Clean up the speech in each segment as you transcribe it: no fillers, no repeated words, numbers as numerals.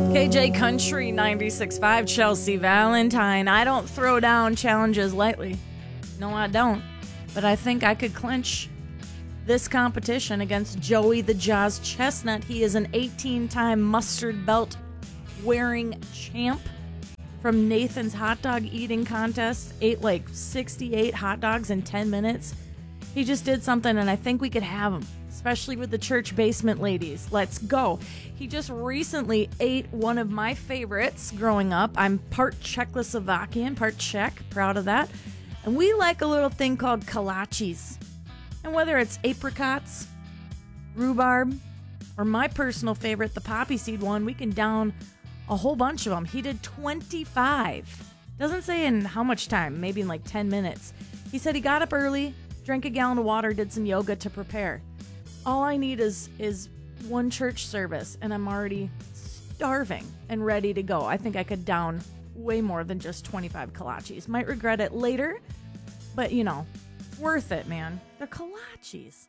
KJ Country 96.5, Chelsea Valentine. I don't throw down challenges lightly. No, I don't. But I think I could clinch this competition against Joey the Jaws Chestnut. He is an 18-time mustard belt wearing champ from Nathan's hot dog eating contest. Ate like 68 hot dogs in 10 minutes. He just did something, and I think we could have him, especially with the church basement ladies. Let's go. He just recently ate one of my favorites growing up. I'm part Czechoslovakian, part Czech. Proud of that. And we like a little thing called kolaches. And whether it's apricots, rhubarb, or my personal favorite, the poppy seed one, we can down a whole bunch of them. He did 25. Doesn't say in how much time, maybe in like 10 minutes. He said he got up early, drank a gallon of water, did some yoga to prepare. All I need is one church service, and I'm already starving and ready to go. I think I could down way more than just 25 kolaches. Might regret it later, but worth it, man. They're kolaches.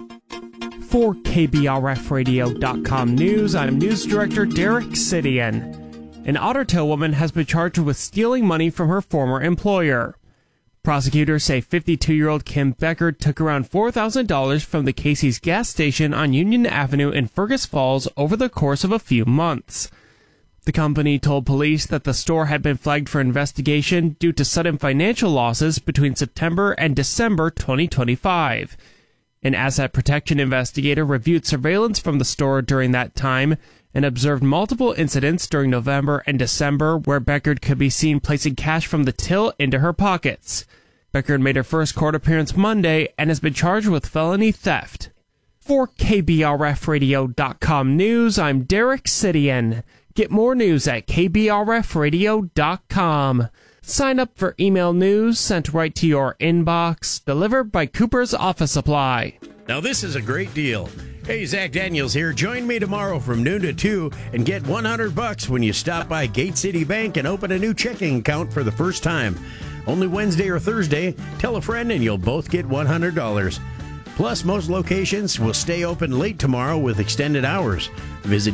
For KBRFradio.com News, I'm News Director Derek Sidian. An Otter Tail woman has been charged with stealing money from her former employer. Prosecutors say 52-year-old Kim Becker took around $4,000 from the Casey's gas station on Union Avenue in Fergus Falls over the course of a few months. The company told police that the store had been flagged for investigation due to sudden financial losses between September and December 2025. An asset protection investigator reviewed surveillance from the store during that time and observed multiple incidents during November and December where Becker could be seen placing cash from the till into her pockets. Becker made her first court appearance Monday and has been charged with felony theft. For KBRFradio.com News, I'm Derek Sidian. Get more news at KBRFradio.com. Sign up for email news sent right to your inbox, delivered by Cooper's Office Supply. Now this is a great deal. Hey, Zach Daniels here. Join me tomorrow from noon to 2 and get $100 when you stop by Gate City Bank and open a new checking account for the first time. Only Wednesday or Thursday. Tell a friend and you'll both get $100. Plus, most locations will stay open late tomorrow with extended hours. Visit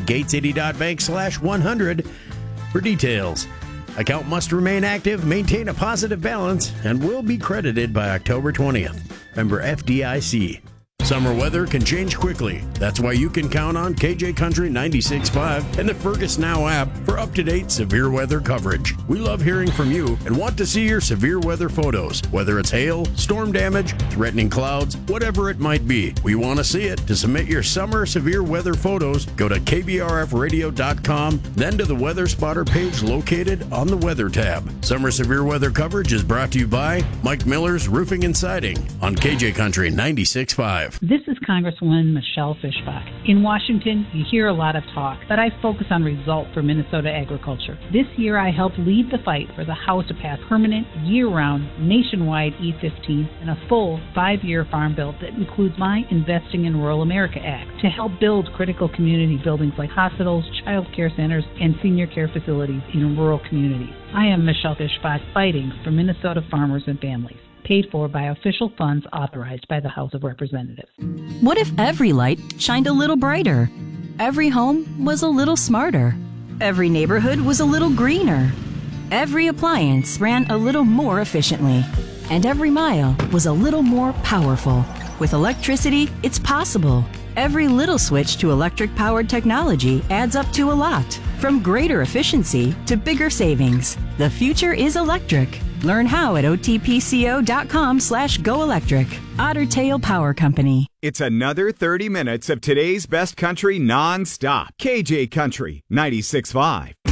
gatecity.bank/100 for details. Account must remain active, maintain a positive balance, and will be credited by October 20th. Member FDIC. Summer weather can change quickly. That's why you can count on KJ Country 96.5 and the Fergus Now app for up-to-date severe weather coverage. We love hearing from you and want to see your severe weather photos, whether it's hail, storm damage, threatening clouds, whatever it might be. We want to see it. To submit your summer severe weather photos, go to kbrfradio.com, then to the Weather Spotter page located on the Weather tab. Summer severe weather coverage is brought to you by Mike Miller's Roofing and Siding on KJ Country 96.5. This is Congresswoman Michelle Fischbach. In Washington, you hear a lot of talk, but I focus on results for Minnesota agriculture. This year, I helped lead the fight for the House to pass permanent, year-round, nationwide E-15 and a full 5-year farm bill that includes my Investing in Rural America Act to help build critical community buildings like hospitals, child care centers, and senior care facilities in rural communities. I am Michelle Fischbach, fighting for Minnesota farmers and families. Paid for by official funds authorized by the House of Representatives. What if every light shined a little brighter? Every home was a little smarter. Every neighborhood was a little greener. Every appliance ran a little more efficiently. And every mile was a little more powerful. With electricity, it's possible. Every little switch to electric-powered technology adds up to a lot. From greater efficiency to bigger savings. The future is electric. Learn how at otpco.com/goelectric. Otter Tail Power Company. It's another 30 minutes of today's best country non-stop. KJ Country 96.5.